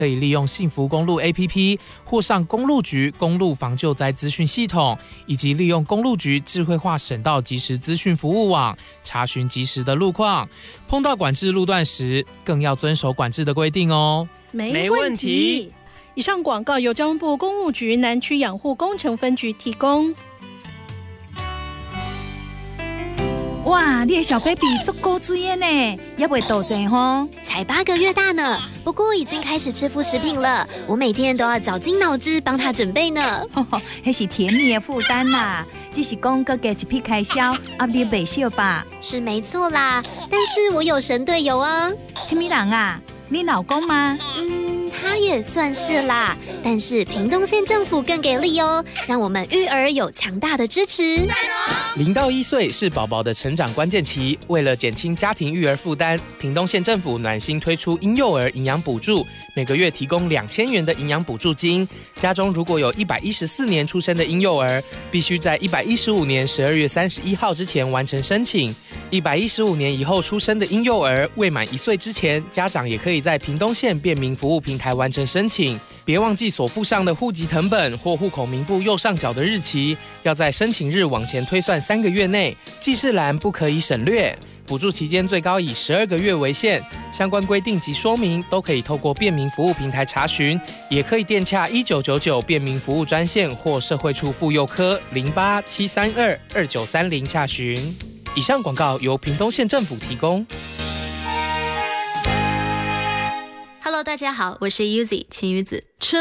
可以利用幸福公路 APP 或上公路局公路防救灾资讯系统，以及利用公路局智慧化省道即时资讯服务网查询即时的路况。碰到管制路段时，更要遵守管制的规定哦。 没问题。以上广告由交通部公路局南区养护工程分局提供。 哇，你的小 baby 足够水的呢，也不会肚子吼。 才8个月大呢，不过已经开始吃副食品了。我每天都要绞尽脑汁帮他准备呢。 那是甜蜜的负担啦，只是讲各加一笔开销，压力袂小吧？ 是没错啦，但是我有神队友啊。 什么人啊？你老公吗？ 他也算是啦，但是屏东县政府更给力哦，让我们育儿有强大的支持。 0到1岁是宝宝的成长关键期，为了减轻家庭育儿负担，屏东县政府暖心推出婴幼儿营养补助，每个月提供2000元的营养补助金。家中如果有114年出生的婴幼儿，必须在115年12月31号之前完成申请。115年以后出生的婴幼儿，未满1岁之前，家长也可以在屏东县便民服务平台完成申请。别忘记所附上的户籍誊本或户口名簿右上角的日期，要在申请日往前推算3个月内，记事栏不可以省略。补助期间最高以12个月为限，相关规定及说明都可以透过便民服务平台查询，也可以电洽1999便民服务专线或社会处妇幼科0873222930洽询。以上广告由屏东县政府提供。 Hello， 大家好，我是 Yuzi 晴雨子。